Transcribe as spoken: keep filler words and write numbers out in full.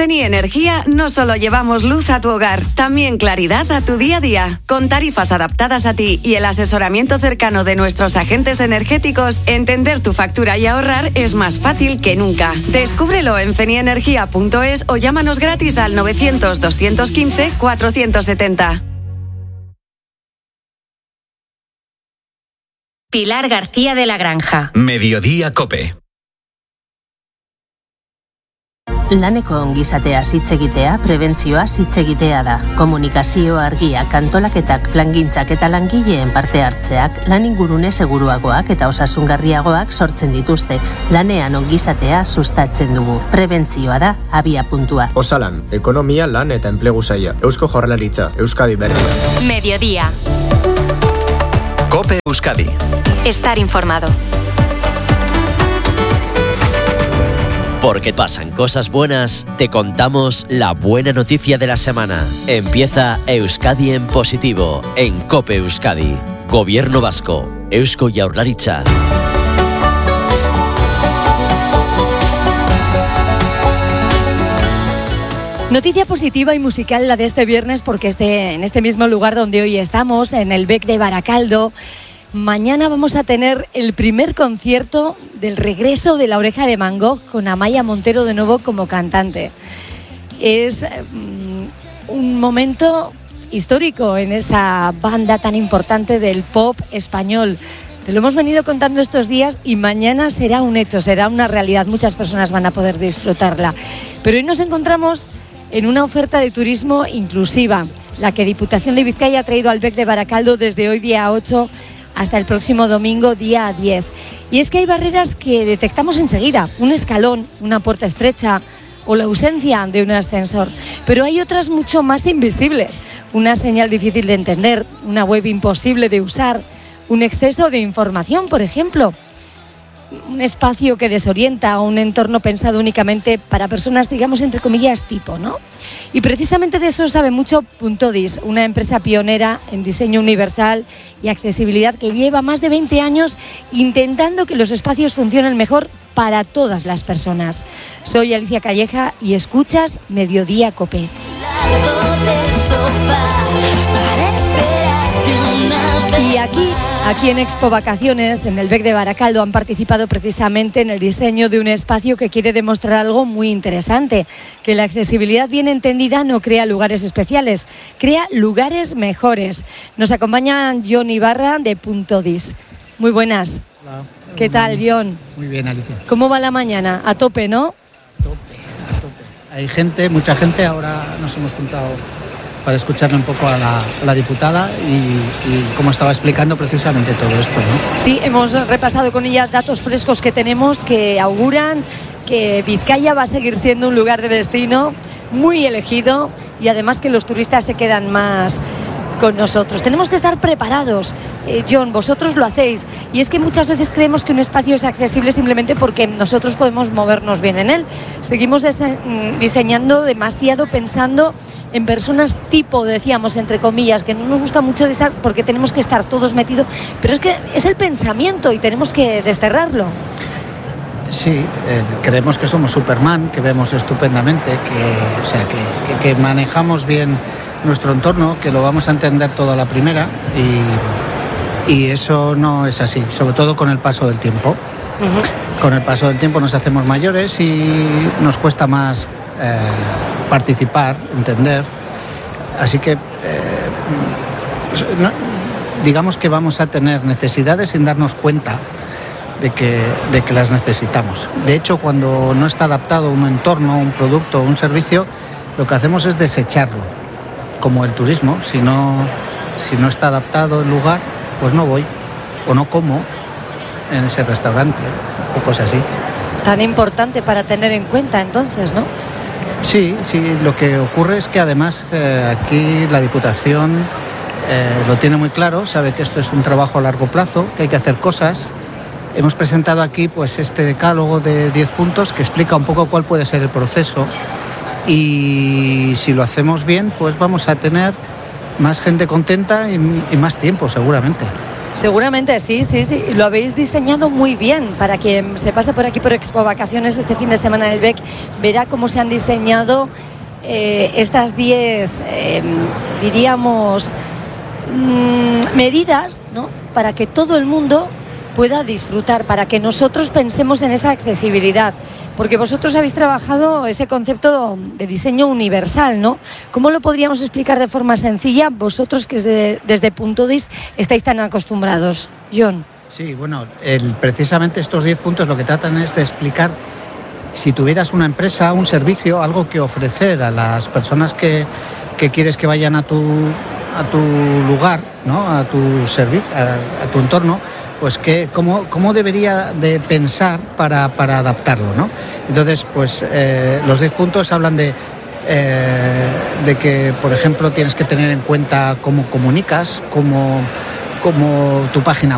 Feni Energía no solo llevamos luz a tu hogar, también claridad a tu día a día. Con tarifas adaptadas a ti y el asesoramiento cercano de nuestros agentes energéticos, entender tu factura y ahorrar es más fácil que nunca. Descúbrelo en fenienergia punto es o llámanos gratis al novecientos, doscientos quince, cuatrocientos setenta. Pilar García de la Granja. Mediodía Cope. Laneko ongizateaz hitz egitea, prebentzioaz hitz egitea da. Komunikazio argiak, antolaketak, plangintzak eta langileen parte hartzeak lan ingurune seguruagoak eta osasungarriagoak sortzen dituzte. Lanean ongizatea sustatzen dugu. Prebentzioa da abia puntua. Osalan, ekonomia, lan eta enplegu saila. Eusko Jaurlaritza, Euskadi Berria. Mediodía. Cope Euskadi. Estar informado. Porque pasan cosas buenas, te contamos la buena noticia de la semana. Empieza Euskadi en positivo, en Cope Euskadi. Gobierno Vasco, Eusko Jaurlaritza. Noticia positiva y musical la de este viernes, porque este, en este mismo lugar donde hoy estamos, en el Bec de Baracaldo, mañana vamos a tener el primer concierto del regreso de La Oreja de Van Gogh con Amaya Montero de nuevo como cantante. Es um, un momento histórico en esa banda tan importante del pop español. Te lo hemos venido contando estos días y mañana será un hecho, será una realidad. Muchas personas van a poder disfrutarla. Pero hoy nos encontramos en una oferta de turismo inclusiva, la que Diputación de Vizcaya ha traído al Bec de Baracaldo desde hoy día ocho hasta el próximo domingo día diez. Y es que hay barreras que detectamos enseguida, un escalón, una puerta estrecha o la ausencia de un ascensor. Pero hay otras mucho más invisibles, una señal difícil de entender, una web imposible de usar, un exceso de información, por ejemplo, un espacio que desorienta, un entorno pensado únicamente para personas, digamos, entre comillas, tipo, ¿no? Y precisamente de eso sabe mucho Puntodis, una empresa pionera en diseño universal y accesibilidad que lleva más de veinte años intentando que los espacios funcionen mejor para todas las personas. Soy Alicia Calleja y escuchas Mediodía Cope. Y aquí, aquí en Expo Vacaciones, en el Bec de Baracaldo, han participado precisamente en el diseño de un espacio que quiere demostrar algo muy interesante, que la accesibilidad bien entendida no crea lugares especiales, crea lugares mejores. Nos acompaña John Ibarra de Puntodis. Muy buenas. Hola. ¿Qué tal, John? Muy bien, Alicia. ¿Cómo va la mañana? A tope, ¿no? A tope, a tope. Hay gente, mucha gente, ahora nos hemos juntado para escucharle un poco a la, a la diputada y, y cómo estaba explicando precisamente todo esto, ¿no? Sí, hemos repasado con ella datos frescos que tenemos que auguran que Vizcaya va a seguir siendo un lugar de destino muy elegido y además que los turistas se quedan más con nosotros. Tenemos que estar preparados, eh, John, vosotros lo hacéis, y es que muchas veces creemos que un espacio es accesible simplemente porque nosotros podemos movernos bien en él. Seguimos diseñando demasiado pensando en personas tipo, decíamos, entre comillas, que no nos gusta mucho de estar porque tenemos que estar todos metidos, pero es que es el pensamiento y tenemos que desterrarlo. Sí, eh, creemos que somos Superman, que vemos estupendamente, que, o sea, que, que, que manejamos bien nuestro entorno, que lo vamos a entender todo a la primera y, y eso no es así, sobre todo con el paso del tiempo. Uh-huh. Con el paso del tiempo nos hacemos mayores y nos cuesta más eh, participar, entender. Así que eh, no, digamos que vamos a tener necesidades sin darnos cuenta de que, de que las necesitamos. De hecho, cuando no está adaptado un entorno, un producto, un servicio, lo que hacemos es desecharlo. Como el turismo, si no, si no está adaptado el lugar, pues no voy o no como en ese restaurante o cosas así. Tan importante para tener en cuenta entonces, ¿no? Sí, sí, lo que ocurre es que además eh, aquí la Diputación eh, lo tiene muy claro, sabe que esto es un trabajo a largo plazo, que hay que hacer cosas. Hemos presentado aquí pues este decálogo de diez puntos que explica un poco cuál puede ser el proceso. Y si lo hacemos bien, pues vamos a tener más gente contenta y, y más tiempo, seguramente. Seguramente sí, sí, sí. Lo habéis diseñado muy bien. Para quien se pase por aquí por Expo Vacaciones este fin de semana en el B E C, verá cómo se han diseñado eh, estas diez, eh, diríamos, mmm, medidas, ¿no? Para que todo el mundo pueda disfrutar, para que nosotros pensemos en esa accesibilidad. Porque vosotros habéis trabajado ese concepto de diseño universal, ¿no? ¿Cómo lo podríamos explicar de forma sencilla vosotros que desde, desde Puntodis estáis tan acostumbrados? John. Sí, bueno, el, precisamente estos diez puntos lo que tratan es de explicar si tuvieras una empresa, un servicio, algo que ofrecer a las personas que, que quieres que vayan a tu, a tu lugar, ¿no? A tu servi- a, a tu entorno, pues que cómo, cómo debería de pensar para, para adaptarlo, ¿no? Entonces, pues eh, los diez puntos hablan de, eh, de que, por ejemplo, tienes que tener en cuenta cómo comunicas, cómo, cómo tu página